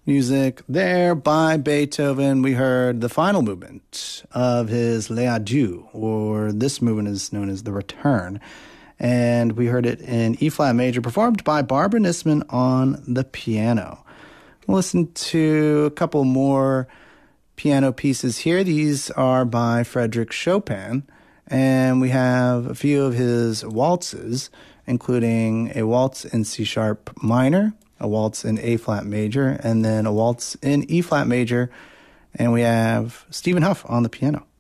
Music there by Beethoven. We heard the final movement of his Les Adieux, or this movement is known as the Return. And we heard it in E-flat major, performed by Barbara Nisman on the piano. We'll listen to a couple more piano pieces here. These are by Frédéric Chopin, and we have a few of his waltzes, including a waltz in C-sharp minor, a waltz in A-flat major, and then a waltz in E-flat major. And we have Stephen Huff on the piano.